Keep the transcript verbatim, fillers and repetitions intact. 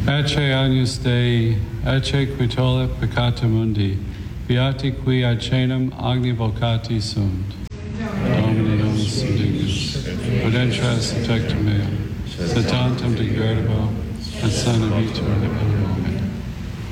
Ecce agnus Dei, ecce qui tollit peccata mundi, beati qui ad caenum agni vocati sunt. Domini nomis indignus, ut entras in tectum meum, sed tantum de gerdebo, et sana vitam in